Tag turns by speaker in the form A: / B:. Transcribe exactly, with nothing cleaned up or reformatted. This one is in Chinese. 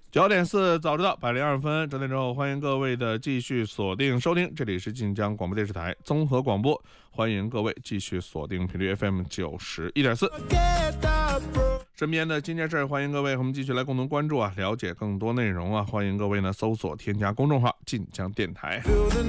A: 九点四早知道百零二分，整点之后，欢迎各位的继续锁定收听，这里是晋江广播电视台综合广播，欢迎各位继续锁定频率 F M 九十一点四。身边的今件事，欢迎各位我们继续来共同关注啊，了解更多内容啊，欢迎各位呢搜索添加公众号晋江电台。